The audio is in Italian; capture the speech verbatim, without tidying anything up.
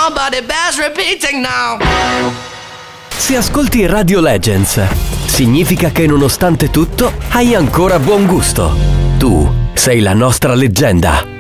Somebody bears repeating now. Se ascolti Radio Legends, significa che nonostante tutto hai ancora buon gusto. Tu sei la nostra leggenda.